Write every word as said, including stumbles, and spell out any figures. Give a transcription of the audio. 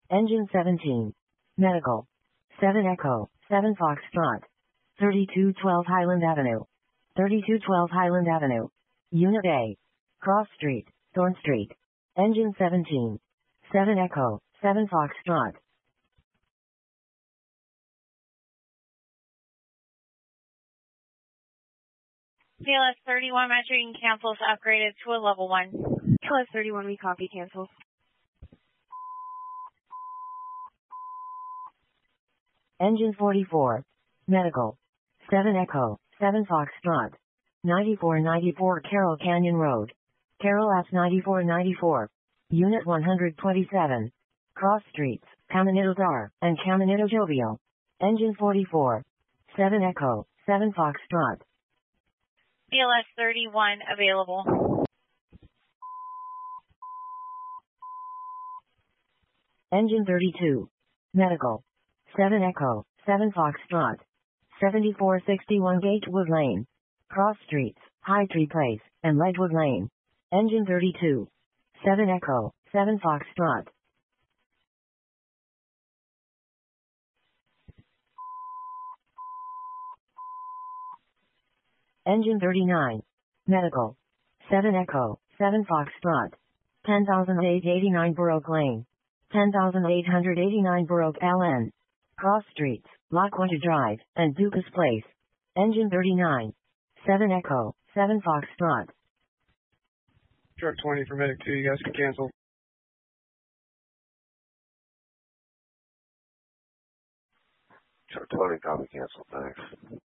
Engine seventeen. Medical. seven Echo, seven Foxtrot. thirty-two twelve Highland Avenue. thirty-two twelve Highland Avenue. Unit A. Cross Street, Thorn Street. Engine seventeen. seven Echo, seven Foxtrot. K L S thirty-one measuring cancels upgraded to a level one. K L S thirty-one, we copy cancels. Engine forty-four. Medical. seven Echo, seven Foxtrot. ninety-four ninety-four Carroll Canyon Road. Carroll F ninety-four ninety-four. Unit one hundred twenty-seven. Cross Streets, Caminito Dar, and Caminito Jovial. Engine forty-four. seven Echo, seven Foxtrot. K L S thirty-one available. Engine thirty-two. Medical. seven Echo, seven Foxtrot. seventy-four sixty-one Gatewood Lane. Cross Streets, High Tree Place, and Ledgewood Lane. Engine thirty-two. seven Echo, seven Foxtrot. Engine thirty-nine. Medical. seven Echo, seven Foxtrot. ten thousand eight hundred eighty-nine Baroque Lane. ten thousand eight hundred eighty-nine Baroque L N. Cross Streets, Lockwater Drive, and Dukas Place. Engine thirty-nine. seven Echo, seven Foxtrot. Truck twenty for Medic two, you guys can cancel. Truck twenty, copy cancel, thanks.